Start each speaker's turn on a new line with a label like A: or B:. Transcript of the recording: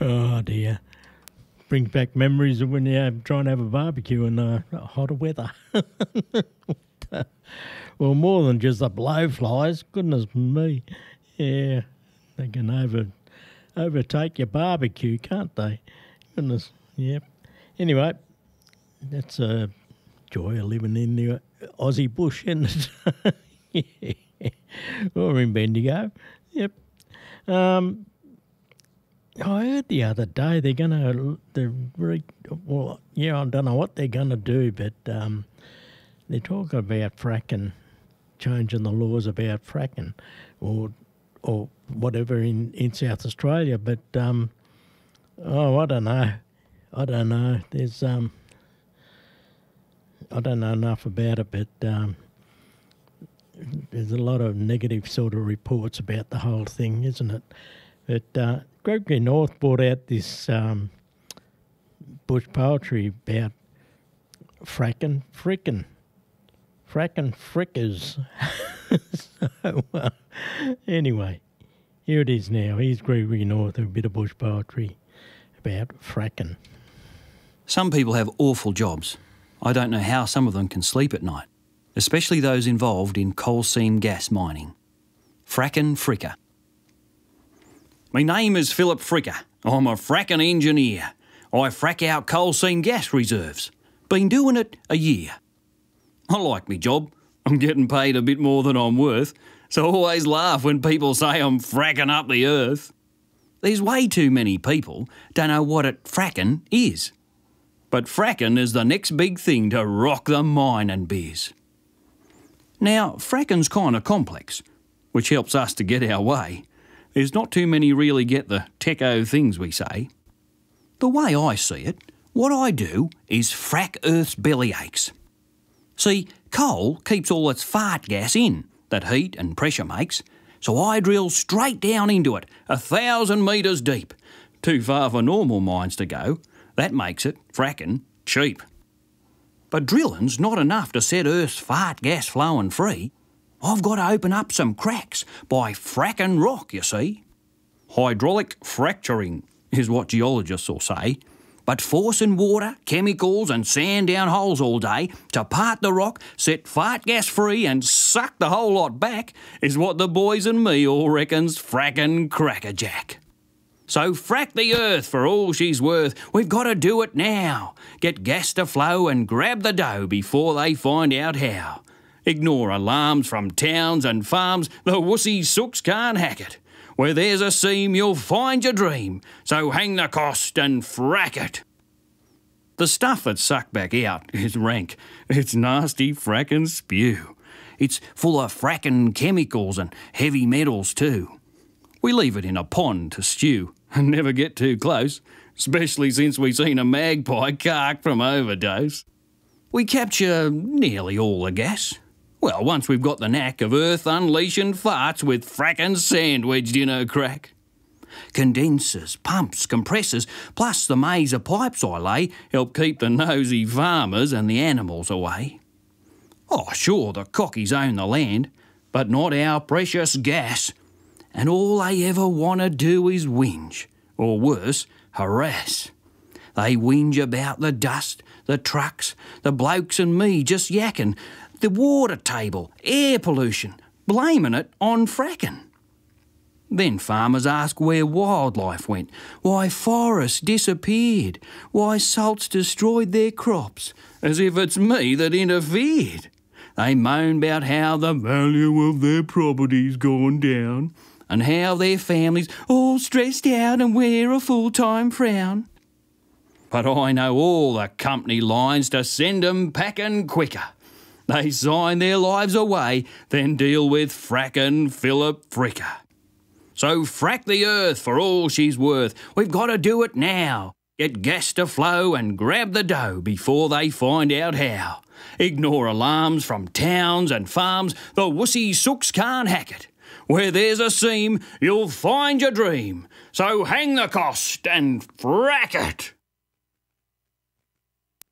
A: Oh dear. Brings back memories of when you try and have a barbecue in hotter weather. Well, more than just the blowflies. Goodness me. Yeah, they can overtake your barbecue, can't they? Goodness, yep. Anyway, that's a joy of living in the Aussie bush, isn't it? Yeah. Or in Bendigo. Yep. I heard the other day I don't know what they're going to do, but they're talking about fracking, changing the laws about fracking or whatever in South Australia. But, I don't know. There's, I don't know enough about it, but there's a lot of negative sort of reports about the whole thing, isn't it? But Gregory North brought out this bush poetry about fracking frickers. So, anyway, here it is now. Here's Gregory North, a bit of bush poetry about fracking.
B: Some people have awful jobs. I don't know how some of them can sleep at night, especially those involved in coal seam gas mining. Frackin' Fricker. My name is Philip Fricker. I'm a fracking engineer. I frack out coal seam gas reserves. Been doing it a year. I like me job. I'm getting paid a bit more than I'm worth, so I always laugh when people say I'm fracking up the earth. There's way too many people don't know what fracking is. But fracking is the next big thing to rock the mining biz. Now, fracking's kind of complex, which helps us to get our way. There's not too many really get the techo things we say. The way I see it, what I do is frack Earth's belly aches. See, coal keeps all its fart gas in that heat and pressure makes, so I drill straight down into it, 1,000 metres deep. Too far for normal mines to go. That makes it, fracking, cheap. But drilling's not enough to set Earth's fart gas flowing free. I've got to open up some cracks by fracking rock, you see. Hydraulic fracturing is what geologists will say. But forcing water, chemicals and sand down holes all day to part the rock, set fart gas free and suck the whole lot back is what the boys and me all reckons fracking crackerjack. So frack the earth for all she's worth. We've got to do it now. Get gas to flow and grab the dough before they find out how. Ignore alarms from towns and farms. The wussy sooks can't hack it. Where there's a seam, you'll find your dream. So hang the cost and frack it. The stuff that's sucked back out is rank. It's nasty fracking spew. It's full of fracking chemicals and heavy metals too. We leave it in a pond to stew and never get too close, especially since we've seen a magpie cark from overdose. We capture nearly all the gas. Well, once we've got the knack of Earth unleashing farts with fracking sand wedged in her crack. Condensers, pumps, compressors, plus the maze of pipes I lay help keep the nosy farmers and the animals away. Oh, sure, the cockies own the land, but not our precious gas. And all they ever want to do is whinge, or worse, harass. They whinge about the dust, the trucks, the blokes and me just yakking, the water table, air pollution, blaming it on fracking. Then farmers ask where wildlife went, why forests disappeared, why salts destroyed their crops, as if it's me that interfered. They moan about how the value of their property's gone down, and how their families all stressed out and wear a full-time frown. But I know all the company lines to send 'em packing quicker. They sign their lives away, then deal with frackin' Philip Fricker. So frack the earth for all she's worth. We've got to do it now. Get gas to flow and grab the dough before they find out how. Ignore alarms from towns and farms. The wussy sooks can't hack it. Where there's a seam, you'll find your dream. So hang the cost and frack it.